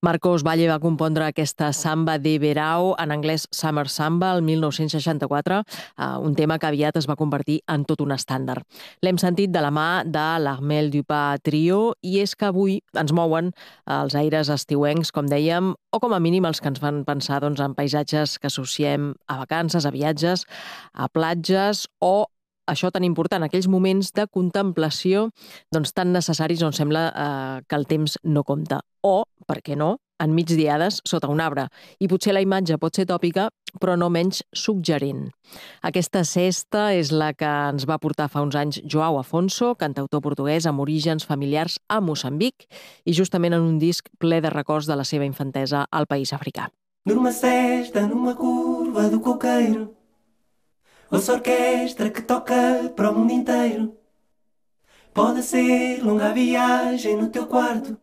Marcos Valle va compondre aquesta samba de Verao, en anglès Summer Samba, el 1964, un tema que aviat es va convertir en tot un estàndard. L'hem sentit de la mà de l'Armel Dupas Trio i és que avui ens mouen els aires estiuencs, com dèiem, o com a mínim els que ens fan pensar en paisatges que associem a vacances, a viatges, a platges o això tan important, aquells moments de contemplació tan necessaris on sembla que el temps no compta. O, per què no, en migdiades sota un arbre. I potser la imatge pot ser tòpica, però no menys suggerent. Aquesta cesta és la que ens va portar fa uns anys Joao Afonso, cantautor portuguès amb orígens familiars a Moçambic i justament en un disc ple de records de la seva infantesa al país africà. Numa cesta, numa curva do coqueiro, ouço orquestra que toca para o mundo inteiro. Pode ser longa a viagem no teu quarto,